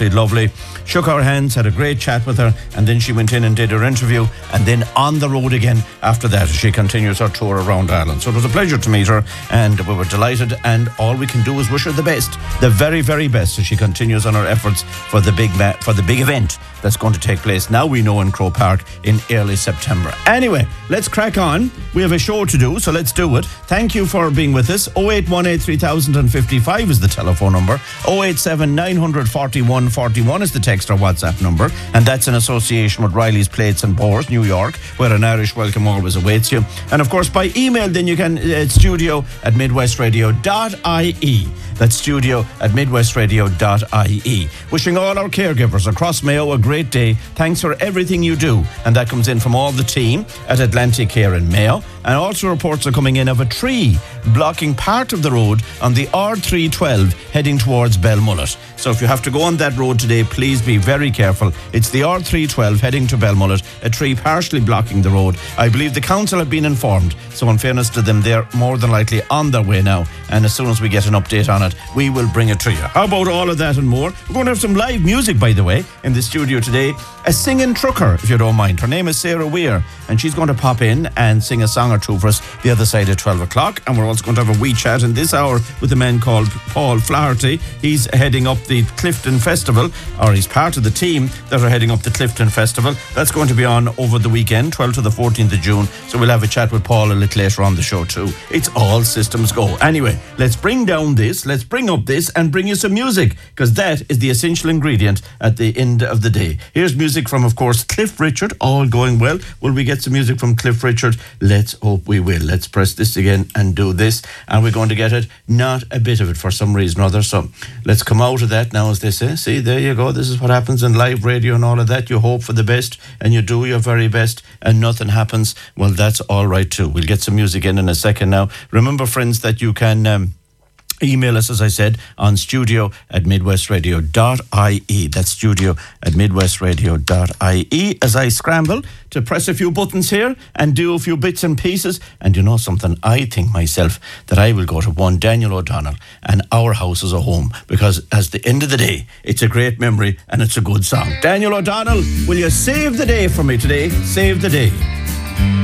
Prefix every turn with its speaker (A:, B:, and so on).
A: absolutely lovely. Shook our hands, had a great chat with her, and then she went in and did her interview, and then on the road again after that as she continues her tour around Ireland. So it was a pleasure to meet her, and we were delighted, and all we can do is wish her the best, the very, very best, as she continues on her efforts for the big event that's going to take place, now we know, in Croke Park in early September. Anyway, let's crack on. We have a show to do, so let's do it. Thank you for being with us. 0818 3055 is the telephone number. 087 941 41 is the text or WhatsApp number, and that's in association with Riley's Plates and Pours, New York, where an Irish welcome always awaits you. And of course by email, then you can studio@midwestradio.ie. That's studio@midwestradio.ie. Wishing all our caregivers across Mayo a great day. Thanks for everything you do. And that comes in from all the team at Atlantic Care in Mayo. And also reports are coming in of a tree blocking part of the road on the R312 heading towards Belmullet. So if you have to go on that road today, please be very careful. It's the R312 heading to Belmullet, a tree partially blocking the road. I believe the council have been informed, so in fairness to them, they're more than likely on their way now, and as soon as we get an update on it, we will bring it to you. How about all of that and more? We're going to have some live music, by the way, in the studio today. A singing trucker, if you don't mind. Her name is Sarah Weir, and she's going to pop in and sing a song or two for us the other side at 12 o'clock, and we're also going to have a wee chat in this hour with a man called Paul Flaherty. He's heading up the Clifton Festival, or he's part of the team that are heading up the Clifton Festival. That's going to be on over the weekend, 12th to the 14th of June, so we'll have a chat with Paul a little later on the show too. It's all systems go. Anyway, let's bring up this and bring you some music, because that is the essential ingredient at the end of the day. Here's music from, of course, Cliff Richard. All going well. Will we get some music from Cliff Richard? Let's hope we will. Let's press this again and do this, and we're going to get it. Not a bit of it for some reason or other, so let's come out of that now, as they say. See, there you go. This is what happens in live radio and all of that. You hope for the best and you do your very best and nothing happens. Well, that's all right too. We'll get some music in a second now. Remember, friends, that you can email us, as I said, on studio@midwestradio.ie. That's studio@midwestradio.ie. As I scramble to press a few buttons here and do a few bits and pieces. And you know something? I think myself that I will go to one Daniel O'Donnell and Our House is a Home, because at the end of the day, it's a great memory and it's a good song. Daniel O'Donnell, will you save the day for me today? Save the day.